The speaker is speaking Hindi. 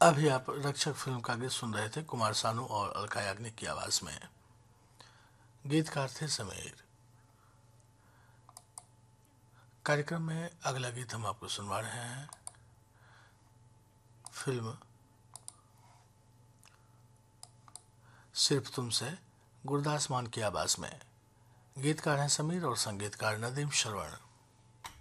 अभी आप रक्षक फिल्म का गीत सुन रहे थे कुमार सानू और अलका याग्निक की आवाज में। गीतकार थे समीर। कार्यक्रम में अगला गीत हम आपको सुनवा रहे हैं फिल्म सिर्फ तुमसे, गुरदास मान की आवाज में। गीतकार हैं समीर और संगीतकार नदीम श्रवण।